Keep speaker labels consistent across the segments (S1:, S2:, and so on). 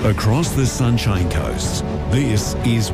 S1: Across the Sunshine Coast, this is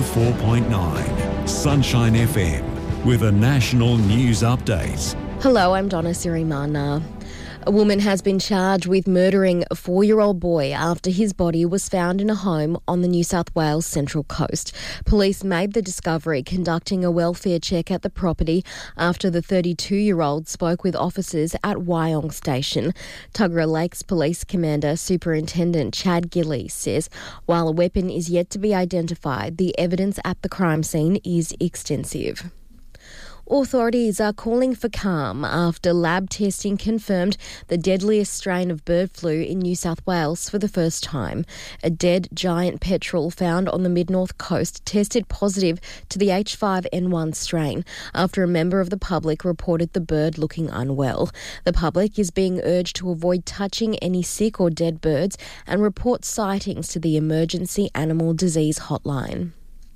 S1: 104.9 Sunshine FM with a national news update.
S2: Hello, I'm Donna Sirimana. A woman has been charged with murdering a 4-year-old boy after his body was found in a home on the New South Wales Central Coast. Police made the discovery conducting a welfare check at the property after the 32-year-old spoke with officers at Wyong Station. Tuggerah Lakes Police Commander Superintendent Chad Gilly says while a weapon is yet to be identified, the evidence at the crime scene is extensive. Authorities are calling for calm after lab testing confirmed the deadliest strain of bird flu in New South Wales for the first time. A dead giant petrel found on the mid-north coast tested positive to the H5N1 strain after a member of the public reported the bird looking unwell. The public is being urged to avoid touching any sick or dead birds and report sightings to the Emergency Animal Disease Hotline.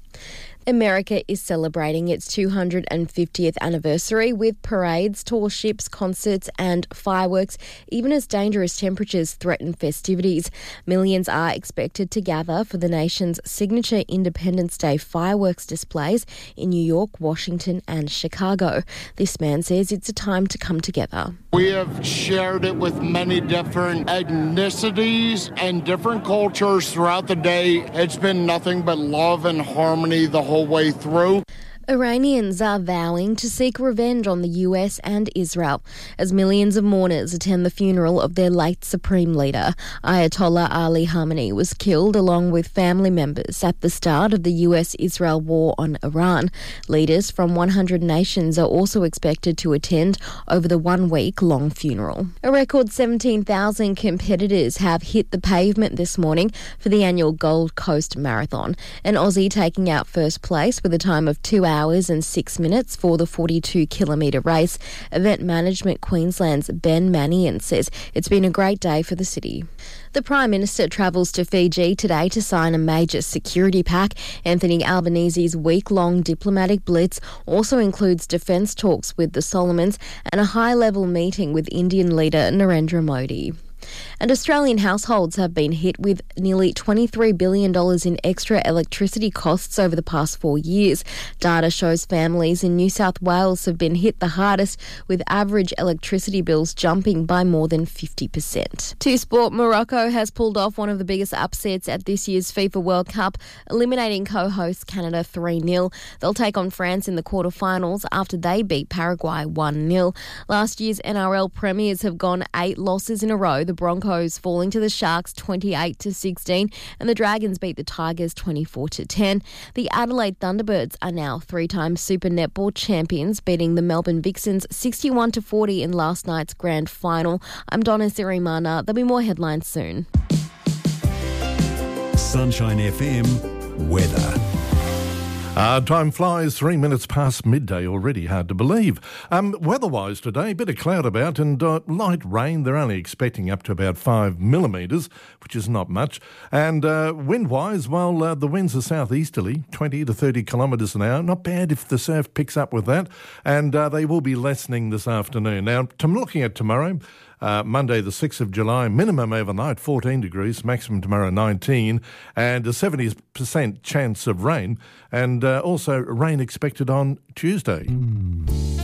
S2: America is celebrating its 250th anniversary with parades, tall ships, concerts and fireworks, even as dangerous temperatures threaten festivities. Millions are expected to gather for the nation's signature Independence Day fireworks displays in New York, Washington and Chicago. This man says it's a time to come together.
S3: We have shared it with many different ethnicities and different cultures throughout the day. It's been nothing but love and harmony the whole way through.
S2: Iranians are vowing to seek revenge on the US and Israel as millions of mourners attend the funeral of their late supreme leader. Ayatollah Ali Khamenei was killed along with family members at the start of the US-Israel war on Iran. Leaders from 100 nations are also expected to attend over the one-week-long funeral. A record 17,000 competitors have hit the pavement this morning for the annual Gold Coast Marathon. An Aussie taking out first place with a time of 2 hours and 6 minutes for the 42-kilometre race. Event Management Queensland's Ben Mannion says it's been a great day for the city. The Prime Minister travels to Fiji today to sign a major security pack. Anthony Albanese's week-long diplomatic blitz also includes defence talks with the Solomons and a high-level meeting with Indian leader Narendra Modi. And Australian households have been hit with nearly $23 billion in extra electricity costs over the past 4 years. Data shows families in New South Wales have been hit the hardest, with average electricity bills jumping by more than 50%. To sport, Morocco has pulled off one of the biggest upsets at this year's FIFA World Cup, eliminating co-host Canada 3-0. They'll take on France in the quarterfinals after they beat Paraguay 1-0. Last year's NRL premiers have gone 8 losses in a row. The Broncos falling to the Sharks 28-16 and the Dragons beat the Tigers 24-10. The Adelaide Thunderbirds are now 3-time Super Netball champions, beating the Melbourne Vixens 61-40 in last night's grand final. I'm Donna Sirimana. There'll be more headlines soon.
S1: Sunshine FM weather.
S4: Time flies, 3 minutes past midday already, hard to believe. Weather-wise today, bit of cloud about and light rain. They're only expecting up to about 5 millimetres, which is not much. And wind-wise, well, the winds are southeasterly, 20 to 30 kilometres an hour. Not bad if the surf picks up with that. And they will be lessening this afternoon. Now, looking at tomorrow, Monday the 6th of July, minimum overnight 14 degrees, maximum tomorrow 19, and a 70% chance of rain, and also rain expected on Tuesday.